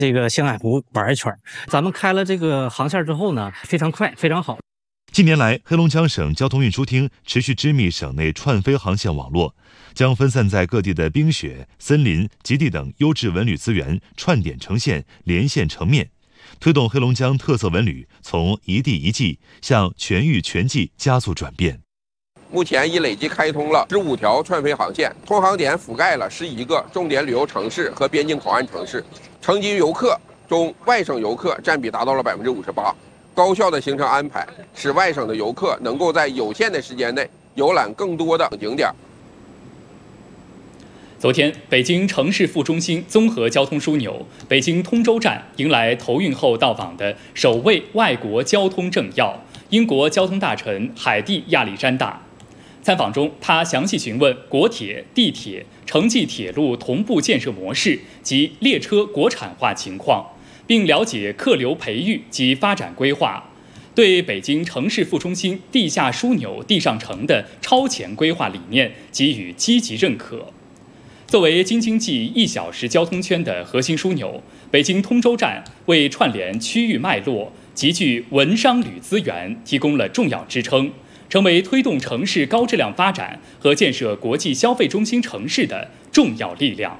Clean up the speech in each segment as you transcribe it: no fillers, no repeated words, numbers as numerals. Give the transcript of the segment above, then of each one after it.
这个兴海湖玩一圈。咱们开了这个航线之后呢，非常快，非常好。 近年来，黑龙江省交通运输厅持续织密省内串飞航线网络，将分散在各地的冰雪、森林、极地等优质文旅资源串点成线，连线成面，推动黑龙江特色文旅从一地一季向全域全季加速转变。 目前已累计开通了15条串飞航线，通航点覆盖了11个重点旅游城市和边境口岸城市，承接游客中外省游客占比达到了58%。高效的行程安排，使外省的游客能够在有限的时间内游览更多的景点。 昨天，北京城市副中心综合交通枢纽北京通州站迎来投运后到访的首位外国交通政要——英国交通大臣海蒂亚历山大。参访中，他详细询问国铁、地铁、城际铁路同步建设模式及列车国产化情况，并了解客流培育及发展规划，对北京城市副中心地下枢纽地上城的超前规划理念给予积极认可。作为京津冀1小时交通圈的核心枢纽，北京通州站为串联区域脉络、集聚文商旅资源提供了重要支撑，成为推动城市高质量发展和建设国际消费中心城市的重要力量。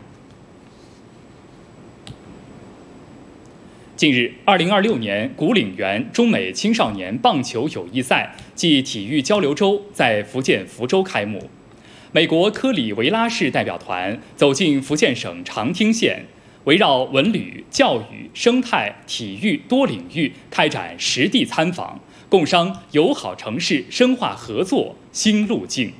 近日，2026年古岭园中美青少年棒球友谊赛暨体育交流周在福建福州开幕。美国科里维拉市代表团走进福建省长汀县，围绕文旅、教育、生态、体育多领域开展实地参访，共商友好城市深化合作新路径。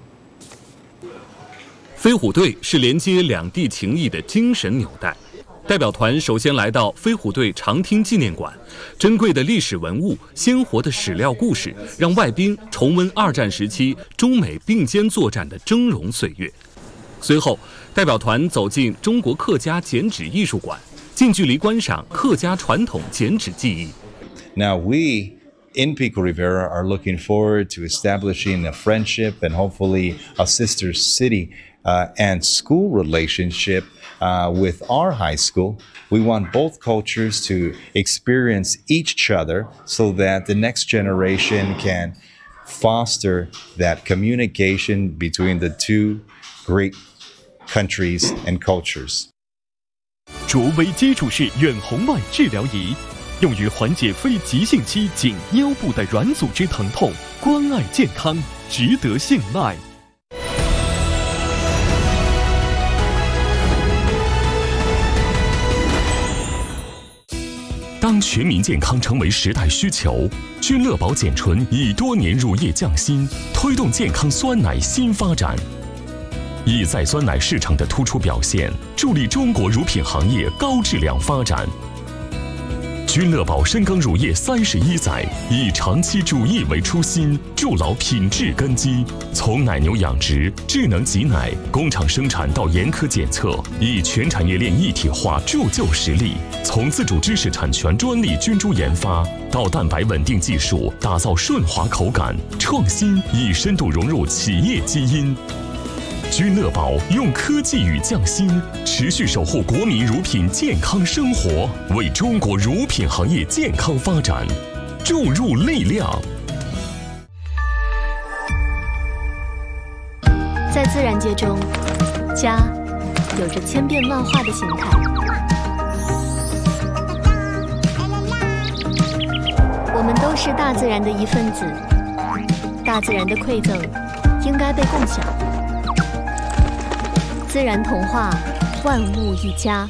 飞虎队是连接两地情谊的精神纽带。代表团首先来到飞虎队长汀纪念馆，珍贵的历史文物、鲜活的史料故事，让外宾重温2战时期中美并肩作战的峥嵘岁月。随后，代表团走进中国客家剪纸艺术馆，近距离观赏客家传统剪纸技艺。 Now we in Pico Rivera are looking forward to establishing a friendship and hopefully a sister city and school relationship with our high school. We want both cultures to experience each other so that the next generation can foster that communication between the two great countries and cultures. 卓微接触式远红外治疗仪，用于缓解非急性期颈腰部的软组织疼痛，关爱健康，值得信赖。当全民健康成为时代需求，君乐宝减醇以多年乳业匠心，推动健康酸奶新发展。以在酸奶市场的突出表现，助力中国乳品行业高质量发展。君乐宝深耕乳业31载，以长期主义为初心，筑牢品质根基。从奶牛养殖、智能挤奶、工厂生产到严苛检测，以全产业链一体化铸就实力。从自主知识产权专利菌株研发到蛋白稳定技术，打造顺滑口感，创新以深度融入企业基因。君乐宝用科技与匠心，持续守护国民乳品健康生活，为中国乳品行业健康发展注入力量。 在自然界中，家有着千变万化的形态。我们都是大自然的一份子，大自然的馈赠应该被共享。自然童话，万物一家。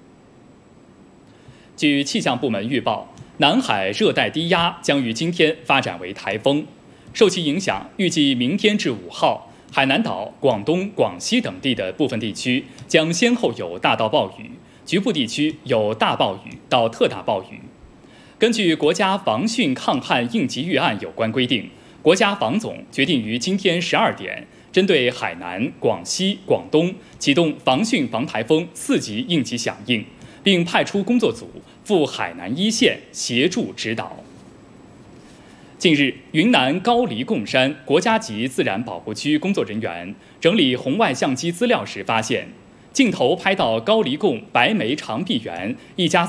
据气象部门预报，南海热带低压将于今天发展为台风，受其影响，预计明天至5号，海南岛、广东、广西等地的部分地区将先后有大到暴雨，局部地区有大暴雨到特大暴雨。根据国家防汛抗旱应急预案有关规定，国家防总决定于今天12点。针对海南、广西、广东启动防汛防台风4级应急响应，并派出工作组赴海南一线协助指导。近日，云南高黎贡山国家级自然保护区工作人员整理红外相机资料时发现， 镜头拍到高黎贡白眉长臂猿一家